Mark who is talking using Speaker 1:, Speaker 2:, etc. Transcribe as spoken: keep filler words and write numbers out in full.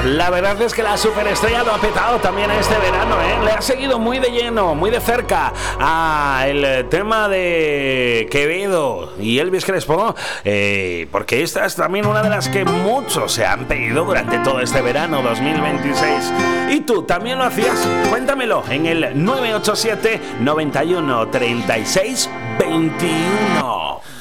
Speaker 1: La verdad es que la superestrella lo ha petado también este verano, ¿eh? Le ha seguido muy de lleno, muy de cerca a el tema de Quevedo y Elvis Crespo, eh, porque esta es también una de las que muchos se han pedido durante todo este verano dos mil veintiséis. ¿Y tú también lo hacías? Cuéntamelo en el nueve ocho siete, noventa y uno, treinta y seis, veintiuno.